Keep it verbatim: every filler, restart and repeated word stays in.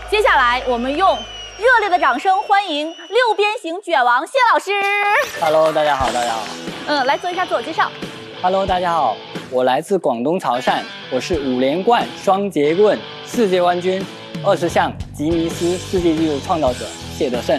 接下来我们用热烈的掌声欢迎六边形卷王谢老师。 Hello， 大家好，大家好。 嗯，来做一下自我介绍。 Hello， 大家好，我来自广东潮汕，我是五连冠双节棍世界冠军二十项吉尼斯世界纪录创造者谢德胜。